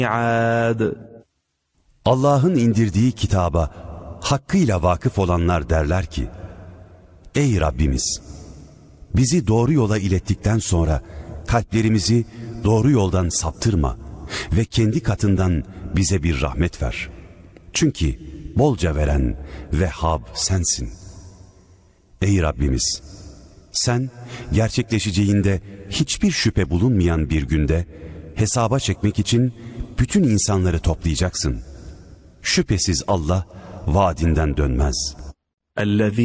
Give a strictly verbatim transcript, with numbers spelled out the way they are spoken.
Allah'ın indirdiği kitaba hakkıyla vakıf olanlar derler ki, ey Rabbimiz! Bizi doğru yola ilettikten sonra kalplerimizi doğru yoldan saptırma ve kendi katından bize bir rahmet ver. Çünkü bolca veren Vehhab sensin. Ey Rabbimiz! Sen gerçekleşeceğinde hiçbir şüphe bulunmayan bir günde hesaba çekmek için bütün insanları toplayacaksın. Şüphesiz Allah vaadinden dönmez.